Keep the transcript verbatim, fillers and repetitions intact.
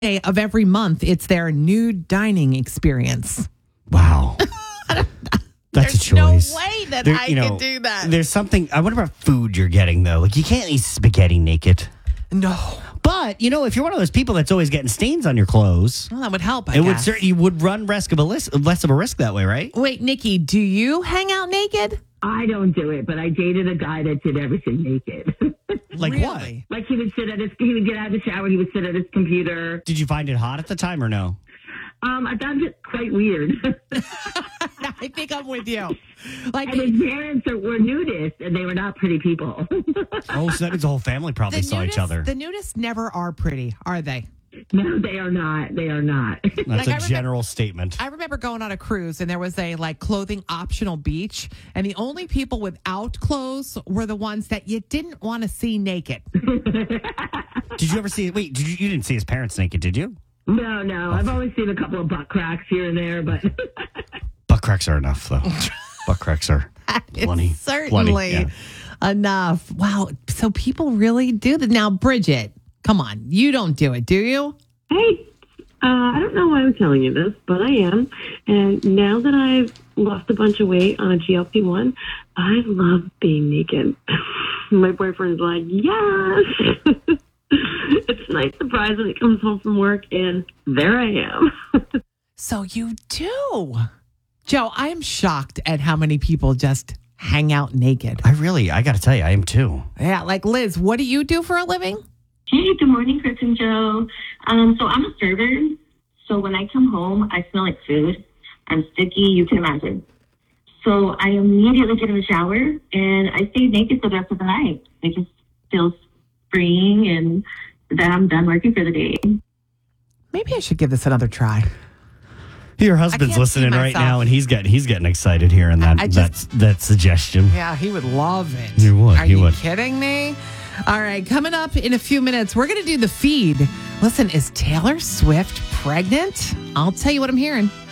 Day of every month, it's their nude dining experience. Wow. That's There's a choice. no way that There- I you know, could do that. There's something, I wonder what food you're getting, though. Like, you can't eat spaghetti naked. No. But, you know, if you're one of those people that's always getting stains on your clothes, Well, that would help, I it would guess. cer- you would run risk of a less, less of a risk that way, right? Wait, Nikki, do you hang out naked? I don't do it, but I dated a guy that did everything naked. Like Really? Like he would sit at his, he would get out of the shower, he would sit at his computer. what? Did you find it hot at the time or no? Um, I found it quite weird. I think I'm with you. Like And his parents are, were nudists, and they were not pretty people. Oh, so that means the whole family probably saw each nudists- other. The nudists never are pretty, are they? No, they are not. They are not. That's Like, a I remember- general statement. I remember going on a cruise and there was a like clothing optional beach, and the only people without clothes were the ones that you didn't want to see naked. Did you ever see, wait, did you, you didn't see his parents naked, did you? No, no. I've always seen a couple of butt cracks here and there, but Butt cracks are enough, though. Butt cracks are plenty. It's certainly plenty, yeah. enough. Wow. So people really do that. Now, Bridget, come on. You don't do it, do you? Hey, uh, I don't know why I'm telling you this, but I am. And now that I've lost a bunch of weight on a G L P one, I love being naked. My boyfriend's like, yes. It's a nice surprise when he comes home from work, and there I am. So you do. Joe, I am shocked at how many people just hang out naked. I really, I got to tell you, I am too. Yeah, like Liz, what do you do for a living? Hey, good morning, Chris and Joe. Um, so I'm a server. So when I come home, I smell like food. I'm sticky, you can imagine. So I immediately get in the shower and I stay naked for the rest of the night. It just feels freeing, and then I'm done working for the day. Maybe I should give this another try. Your husband's can't see listening right myself. now, and he's getting he's getting excited hearing that I just- that, that suggestion. Yeah, he would love it. He would, Are he you would. kidding me? All right, coming up in a few minutes, we're going to do the feed. Listen, is Taylor Swift pregnant? I'll tell you what I'm hearing.